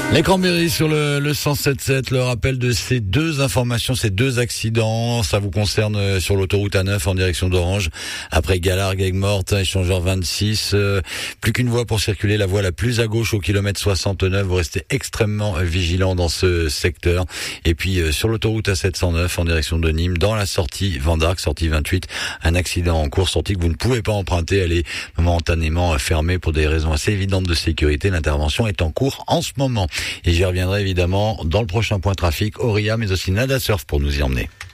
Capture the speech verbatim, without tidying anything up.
Les Cranberries sur le, le cent sept sept, le rappel de ces deux informations, ces deux accidents, ça vous concerne sur l'autoroute A neuf en direction d'Orange, après Galargues, Aigues-Mortes, échangeur vingt-six, euh, plus qu'une voie pour circuler, la voie la plus à gauche au kilomètre soixante-neuf, vous restez extrêmement vigilant dans ce secteur. Et puis euh, sur l'autoroute A sept cent neuf en direction de Nîmes, dans la sortie Vendargue, sortie vingt-huit, un accident en cours, sortie que vous ne pouvez pas emprunter, elle est momentanément fermée pour des raisons assez évidentes de sécurité, l'intervention est en cours en ce moment. Et j'y reviendrai évidemment dans le prochain point trafic, Auria, mais aussi Nada Surf pour nous y emmener.